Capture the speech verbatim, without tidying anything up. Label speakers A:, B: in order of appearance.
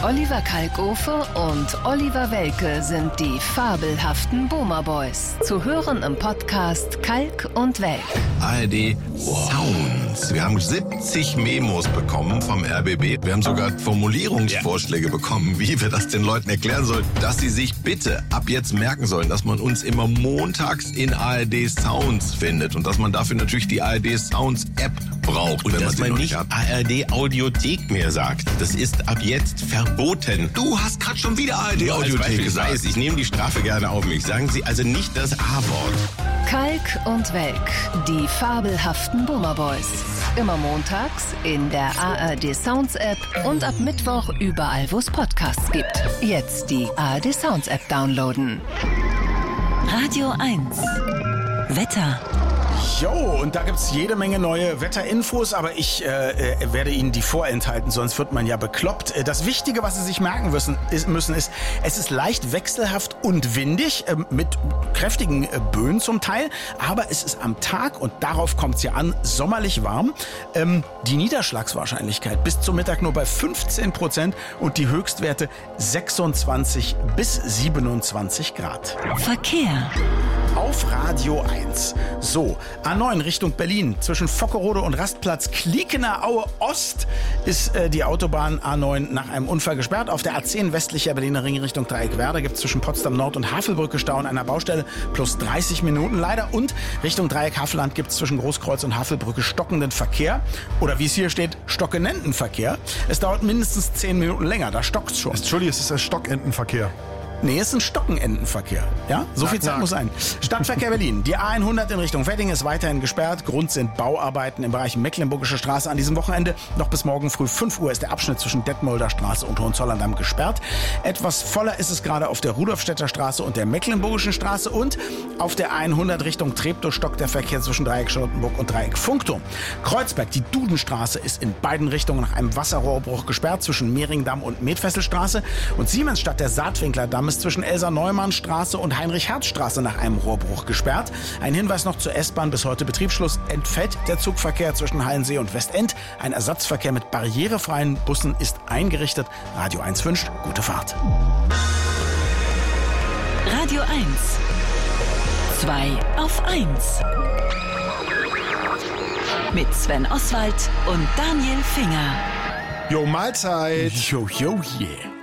A: Oliver Kalkofe und Oliver Welke sind die fabelhaften Boomer Boys. Zu hören im Podcast Kalk und Welk.
B: A R D Sounds. Wir haben siebzig Memos bekommen vom R B B. Wir haben sogar Formulierungsvorschläge bekommen, wie wir das den Leuten erklären sollen, dass sie sich bitte ab jetzt merken sollen, dass man uns immer montags in A R D Sounds findet und dass man dafür natürlich die A R D Sounds App braucht.
C: Und
B: wenn
C: dass
B: man,
C: man nicht A R D Audiothek mehr sagt. Das ist ab jetzt verboten.
B: Du hast gerade schon wieder A R D Audiothek gesagt.
C: Ich weiß, ich nehme die Strafe gerne auf mich. Sagen Sie also nicht das A-Wort.
A: Kalk und Welk, die fabelhaften Boomer Boys. Immer montags in der A R D Sounds App und ab Mittwoch überall, wo es Podcasts gibt. Jetzt die A R D Sounds App downloaden.
D: Radio eins. Wetter.
E: Jo, und da gibt's jede Menge neue Wetterinfos, aber ich äh, äh, werde Ihnen die vorenthalten, sonst wird man ja bekloppt. Das Wichtige, was Sie sich merken müssen, ist, müssen, ist es ist leicht wechselhaft und windig, äh, mit kräftigen äh, Böen zum Teil, aber es ist am Tag, und darauf kommt's ja an, sommerlich warm. Ähm, die Niederschlagswahrscheinlichkeit bis zum Mittag nur bei fünfzehn Prozent und die Höchstwerte sechsundzwanzig bis siebenundzwanzig Grad.
D: Verkehr.
E: Auf Radio eins. So, A neun Richtung Berlin. Zwischen Vockerode und Rastplatz Kliekener Aue Ost ist äh, die Autobahn A neun nach einem Unfall gesperrt. Auf der A zehn westlicher Berliner Ring Richtung Dreieckwerder gibt es zwischen Potsdam Nord und Havelbrücke Stau an einer Baustelle plus dreißig Minuten leider. Und Richtung Dreieck Havelland gibt es zwischen Großkreuz und Havelbrücke stockenden Verkehr. Oder wie es hier steht, Stockenentenverkehr. Es dauert mindestens zehn Minuten länger, da stockt es schon.
F: Entschuldigung, es ist ein Stockentenverkehr.
E: Nee, es ist ein Stockenentenverkehr. Ja, so viel Zeit muss sein. Stadtverkehr Berlin. Die A hundert in Richtung Wedding ist weiterhin gesperrt. Grund sind Bauarbeiten im Bereich Mecklenburgische Straße an diesem Wochenende. Noch bis morgen früh fünf Uhr ist der Abschnitt zwischen Detmolder Straße und Hohenzollern-Damm gesperrt. Etwas voller ist es gerade auf der Rudolfstädter Straße und der Mecklenburgischen Straße. Und auf der A hundert Richtung Treptow stockt der Verkehr zwischen Dreieck Charlottenburg und Dreieck Funkturm. Kreuzberg, die Dudenstraße ist in beiden Richtungen nach einem Wasserrohrbruch gesperrt zwischen Mehringdamm und Medfesselstraße. Und Siemensstadt, der Saatwinklerdamm, ist zwischen Elsa-Neumann-Straße und Heinrich-Herz-Straße nach einem Rohrbruch gesperrt. Ein Hinweis noch zur S-Bahn: bis heute Betriebsschluss. Entfällt der Zugverkehr zwischen Hallensee und Westend. Ein Ersatzverkehr mit barrierefreien Bussen ist eingerichtet. Radio eins wünscht gute Fahrt.
D: Radio eins. zwei auf eins. Mit Sven Oswald und Daniel Finger.
F: Jo, Mahlzeit.
E: Jo, jo, yeah.